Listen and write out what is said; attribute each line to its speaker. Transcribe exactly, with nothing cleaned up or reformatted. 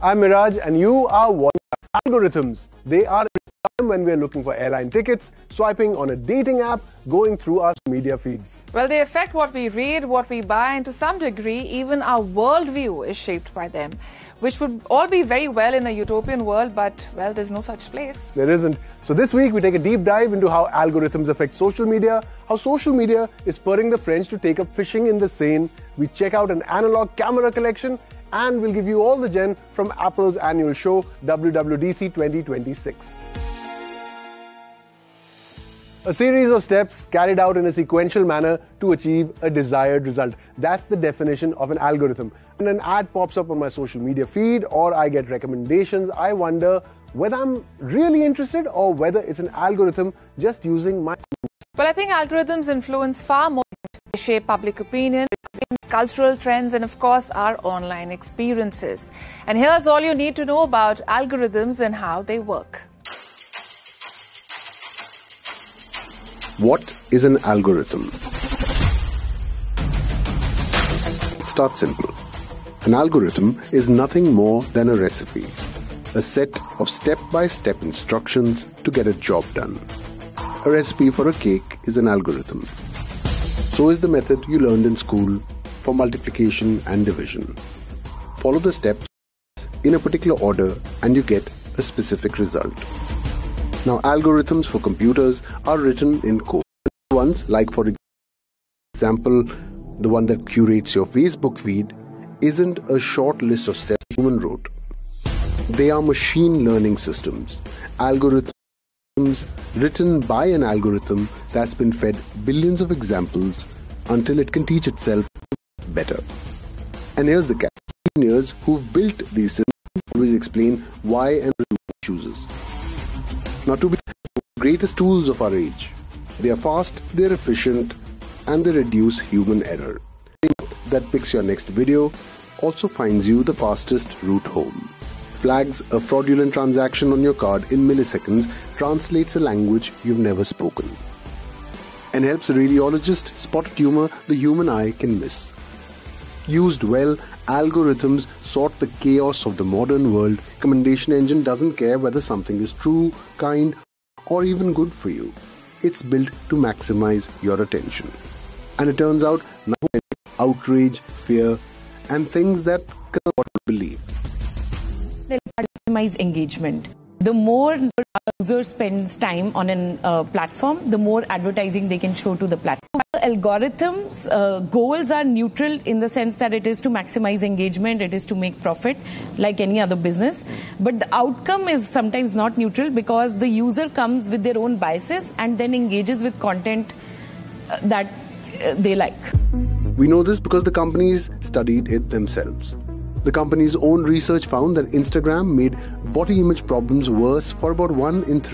Speaker 1: I'm Miraj and you are watching Algorithms. They are time when we're looking for airline tickets, swiping on a dating app, going through our media feeds.
Speaker 2: Well, they affect what we read, what we buy, and to some degree, even our worldview is shaped by them, which would all be very well in a utopian world, but, well, there's no such place.
Speaker 1: There isn't. So this week, we take a deep dive into how algorithms affect social media, how social media is spurring the French to take up fishing in the Seine. We check out an analog camera collection, and we'll give you all the gen from Apple's annual show, W W D C twenty twenty-six. A series of steps carried out in a sequential manner to achieve a desired result. That's the definition of an algorithm. When an ad pops up on my social media feed or I get recommendations, I wonder whether I'm really interested or whether it's an algorithm just using my...
Speaker 2: Well, I think algorithms influence far more. They shape public opinion, cultural trends, and of course our online experiences. And here's all you need to know about algorithms and how they work.
Speaker 3: What is an algorithm? Let's start simple. An algorithm is nothing more than a recipe, a set of step-by-step instructions to get a job done. A recipe for a cake is an algorithm. So is the method you learned in school for multiplication and division. Follow the steps in a particular order and you get a specific result. Now, algorithms for computers are written in code. Ones like, for example, the one that curates your Facebook feed isn't a short list of steps human wrote. They are machine learning systems, algorithms written by an algorithm that's been fed billions of examples until it can teach itself better. And here's the catch. Engineers who've built these systems always explain why and chooses. Now, to be the greatest tools of our age, they are fast, they're efficient, and they reduce human error. That picks your next video also finds you the fastest route home. Flags a fraudulent transaction on your card in milliseconds, translates a language you've never spoken, and helps a radiologist spot a tumor the human eye can miss. Used well, algorithms sort the chaos of the modern world. Recommendation engine doesn't care whether something is true, kind, or even good for you. It's built to maximize your attention. And it turns out, outrage, fear, and things that cannot believe.
Speaker 4: Maximize engagement. The more the user spends time on a uh, platform, the more advertising they can show to the platform. Algorithms' uh, goals are neutral in the sense that it is to maximize engagement, it is to make profit like any other business. But the outcome is sometimes not neutral because the user comes with their own biases and then engages with content uh, that uh, they like.
Speaker 3: We know this because the companies studied it themselves. The company's own research found that Instagram made body image problems worse for about one in three.